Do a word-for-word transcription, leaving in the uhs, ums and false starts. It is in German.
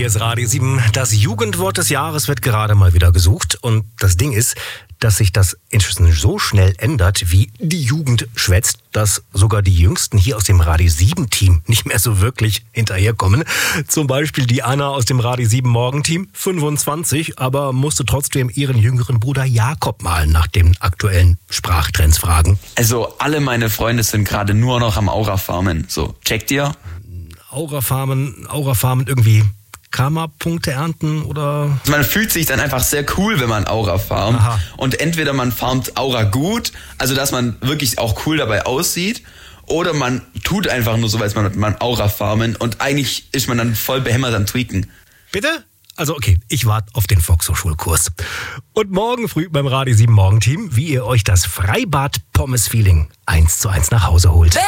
ist Radio sieben. Das Jugendwort des Jahres wird gerade mal wieder gesucht. Und das Ding ist, dass sich das inzwischen so schnell ändert, wie die Jugend schwätzt, dass sogar die Jüngsten hier aus dem Radio sieben Team nicht mehr so wirklich hinterherkommen. Zum Beispiel die Anna aus dem Radio sieben Morgenteam, fünfundzwanzig, aber musste trotzdem ihren jüngeren Bruder Jakob mal nach den aktuellen Sprachtrends fragen. Also alle meine Freunde sind gerade nur noch am Aura-Farmen. So, checkt ihr? Aura-Farmen, Aura-Farmen irgendwie Karma-Punkte ernten oder? Man fühlt sich dann einfach sehr cool, wenn man Aura farmt. Aha. Und entweder man farmt Aura gut, also dass man wirklich auch cool dabei aussieht, oder man tut einfach nur so, weil man, man Aura farmen und eigentlich ist man dann voll behämmert am Tweaken. Bitte? Also okay, ich warte auf den Volkshochschulkurs. Und morgen früh beim Radio sieben Morgenteam, wie ihr euch das Freibad-Pommes-Feeling eins zu eins nach Hause holt.